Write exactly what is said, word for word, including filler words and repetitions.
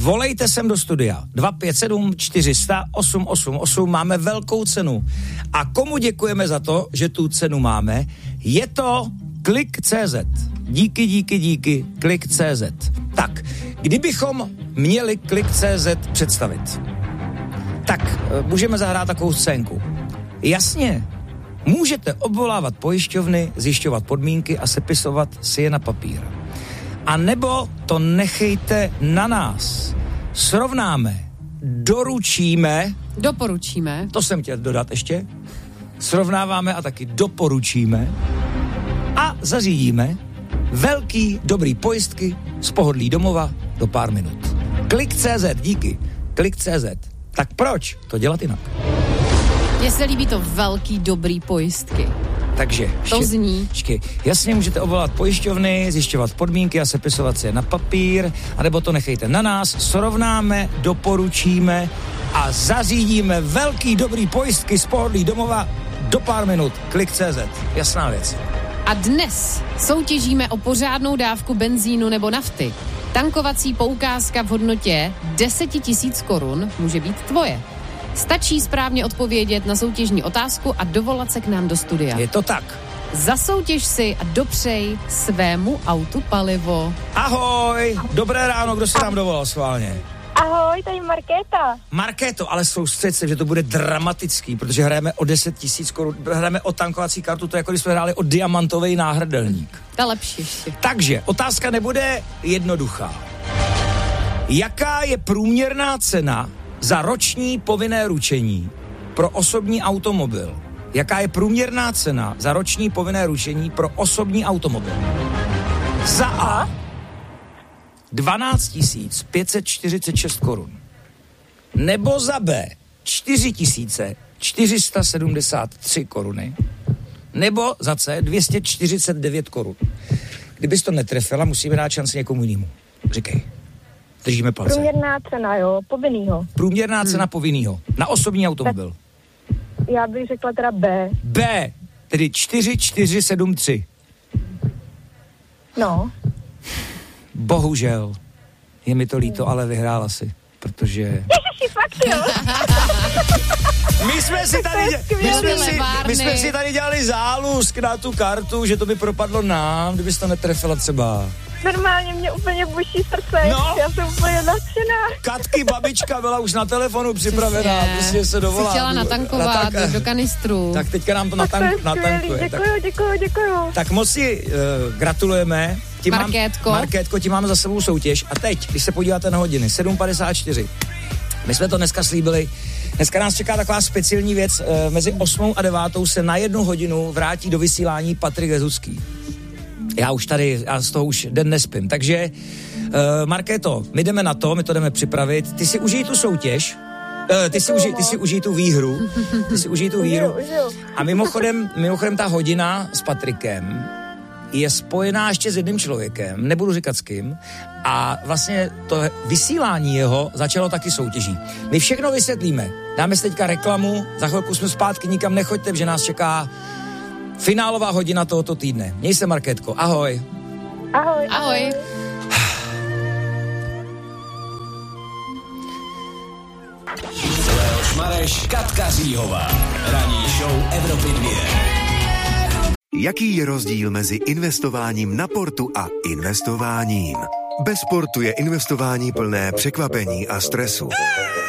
volejte sem do studia dva pět sedm čtyři sta osm osm osm, máme velkou cenu. A komu děkujeme za to, že tu cenu máme? Je to Klik tečka cé zet. Díky, díky, díky, Klik tečka cé zet. Tak, kdybychom měli Klik tečka cé zet představit, tak můžeme zahrát takovou scénku. Jasně, můžete obvolávat pojišťovny, zjišťovat podmínky a sepisovat si je na papír. A nebo to nechejte na nás. Srovnáme, doručíme. Doporučíme. To jsem chtěl dodat ještě. Srovnáváme a taky doporučíme. A zařídíme velký, dobrý pojistky z pohodlí domova do pár minut. Klik tečka cé zet, díky. Klik tečka cé zet. Tak proč to dělat jinak? Mně se líbí to velký, dobrý pojistky. Takže, to ště, zní. Šky, jasně můžete obvolat pojišťovny, zjišťovat podmínky a sepisovat si je na papír, anebo to nechejte na nás, srovnáme, doporučíme a zařídíme velký, dobrý pojistky z pohodlí domova do pár minut. Klik tečka cé zet. Jasná věc. A dnes soutěžíme o pořádnou dávku benzínu nebo nafty. Tankovací poukázka v hodnotě deset tisíc korun může být tvoje. Stačí správně odpovědět na soutěžní otázku a dovolat se k nám do studia. Je to tak. Zasoutěž si a dopřej svému autu palivo. Ahoj, dobré ráno, kdo se nám dovolal schválně? Ahoj, tady Markéta. Markéto, ale soustřed se, že to bude dramatický, protože hrajeme o deset tisíc korun, hrajeme o tankovací kartu, to je jako když jsme hráli o diamantový náhrdelník. To lepší ještě. Takže otázka nebude jednoduchá. Jaká je průměrná cena za roční povinné ručení pro osobní automobil? Jaká je průměrná cena za roční povinné ručení pro osobní automobil? Za A dvanáct tisíc pět set čtyřicet šest korun. Nebo za B čtyři tisíce čtyři sta sedmdesát tři koruny. Nebo za C dvě stě čtyřicet devět korun. Kdybys to netrefila, musíme dát šanci někomu jinému. Říkej. Držíme palce. Průměrná cena, jo, povinnýho. Průměrná cena hmm. povinnýho. Na osobní automobil. Tak já bych řekla teda B. B, tedy čtyři čtyři sedm tři. No. Bohužel. Je mi to líto, ale vyhrála si, protože... Ježiši, fakt jo. My jsme si tady, my jsme si, my jsme si tady dělali zálusk na tu kartu, že to by propadlo nám, kdybys to netrefila třeba. Normálně mě úplně buší srdce, no. Já jsem úplně nadšená. Katky babička byla už na telefonu připravená, prostě se dovolá. Jsi chtěla natankovat natank- do kanistru. Tak teďka nám to natank- natankuje. Děkuju, děkuju, děkuju. Tak moc si uh, gratulujeme. Ti Markétko. Mám, Markétko, ti máme za sebou soutěž. A teď, když se podíváte na hodiny, sedm padesát čtyři. My jsme to dneska slíbili. Dneska nás čeká taková speciální věc. Uh, mezi osmou a devátou se na jednu hodinu vrátí do vysílání Patrik Vezucký. Já už tady, já z toho už den nespím. Takže, uh, Markéto, my jdeme na to, my to jdeme připravit. Ty si užij tu soutěž, uh, ty, si užij, ty si užij tu výhru, ty si užij tu výhru. A mimochodem, mimochodem ta hodina s Patrikem je spojená ještě s jedním člověkem, nebudu říkat s kým, a vlastně to vysílání jeho začalo taky soutěží. My všechno vysvětlíme. Dáme si teďka reklamu, za chvilku jsme zpátky, nikam nechoďte, že nás čeká finálová hodina tohoto týdne. Měj se, Markétko. Ahoj. Ahoj. Ahoj. Leoš Mareš, Katka Říhová. Ranní show Evropy dvě. Jaký je rozdíl mezi investováním na portu a investováním? Bez sportu je investování plné překvapení a stresu.